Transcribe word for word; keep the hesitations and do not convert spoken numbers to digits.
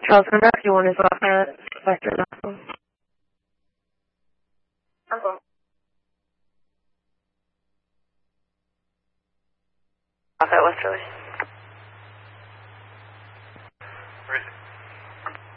Charleston Rescue One is Lafayette, Western National. Uncle. Lafayette Westerly.